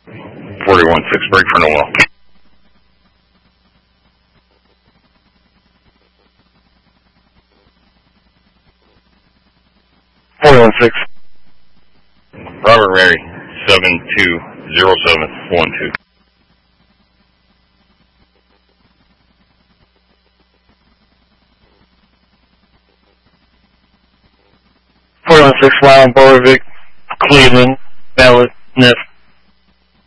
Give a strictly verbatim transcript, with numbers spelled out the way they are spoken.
forty-one six, break for Noel. forty-one six. Robert Mary, seven two zero seven one two. forty-one six, Mile, Borovic, Cleveland, Ballot, Nest.